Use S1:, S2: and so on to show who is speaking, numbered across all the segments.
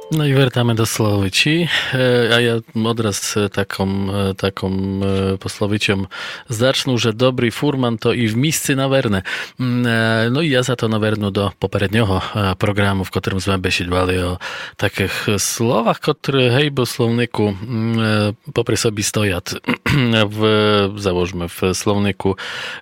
S1: No i wracamy do Slovici, a ja odraz taką posloviciom začnu, že dobrý furman to i v misci na verne. No i ja za to navernu do poperednього programu, v ktorom sme besedovali o takých slovách, ktoré hejbo slovniku popri sobi stojat. Załožme v slovniku,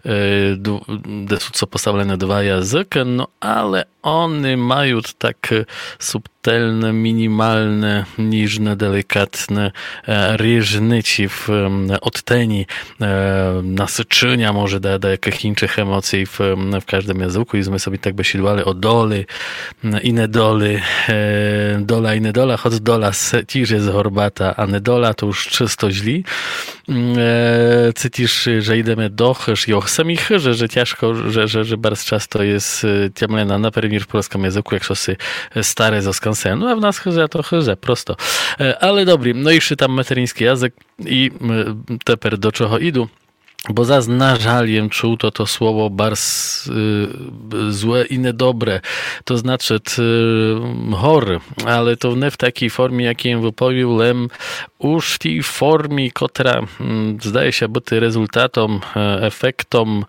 S1: kde sú co postavené dva jazyky, no ale one majú tak subtelne, minimalne, niżne, delikatne rieżnyci w odteni nasyczenia może do jakich innych emocji w każdym języku i my sobie tak besidowali o doly i nedoly, dola i nedola, choć dola tiż jest horbata, a nedola to już czysto źli. Cytisz, że idziemy do chyż i ochsemich, że ciężko, że bardzo często jest ciemlena na premier w polskim języku, jak szosy stare z Oskansen. No a w nas chyże to chyże, prosto. Ale dobry, no i tam materiński język i teper do czego idu. Bo zas na żaliem czuł to słowo bars złe i niedobre. To znaczy chory, ale to nie w takiej formie, jakiej wypowiedział Lem, już w tej formie, która zdaje się być rezultatem, efektem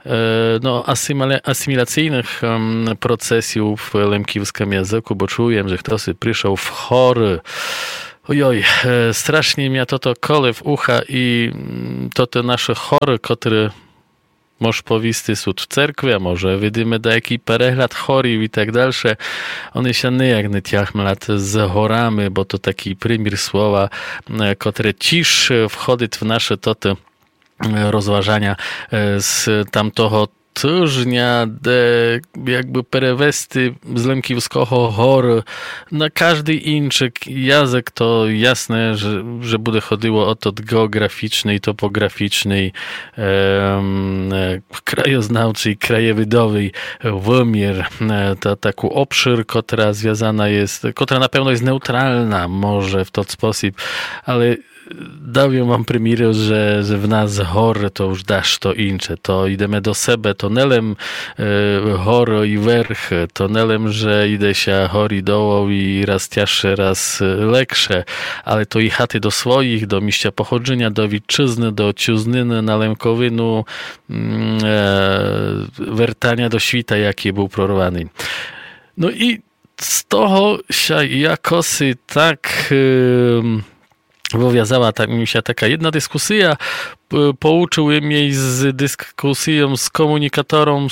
S1: asymilacyjnych procesów w lemkiwskim języku, bo czuję, że ktoś przyszedł w chory. Ojoj, strasznie mnie to kole w ucha i to te nasze chory, które może powisty są w cerkwi, a może widzimy do jaki pereglad chorił i tak dalsze. One się nijak nie tiachmlat z chorami, bo to taki prymier słowa, które cisz wchodzi w nasze tote rozważania z tamtoho tyżnia, jakby perewesty z lemkiwskiego chory na każdy inny język, to jasne, że będzie chodziło o to geograficzny, topograficzny, krajoznawczy i krajowidowy wymiar, to taki obszar, która związana jest, która na pewno jest neutralna może w ten sposób, ale dałem wam premierę, że w nas chory to już dasz to incze, to idziemy do siebie, to nelem chory i werch, to nelem, że idę się chory dołu i raz cięższe, raz leksze, ale to i chaty do swoich, do miejsca pochodzenia, do witczyzny, do ciuzniny, na Lemkowinu, wertania do świta, jaki był prorwany. No i z toho się jakosy tak wywiązała mi się taka jedna dyskusja, pouczyły mnie z dyskusją z komunikatorem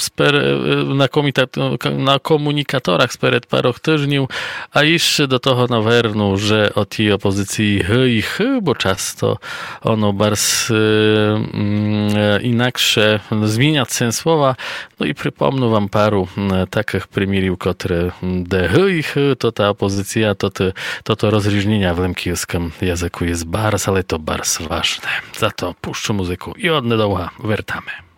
S1: na komunikatorach spred paru tygodni, a jeszcze do toho nawernu, że o tej opozycji bo często ono bardzo inaksze zmieniać sens słowa. No i przypomnę wam paru takich przymierów, które to ta opozycja, to rozróżnienia w lemkiwskim języku jest bardzo, ale to bardzo ważne. Za to puszczę muzyku i od niedoła wracamy.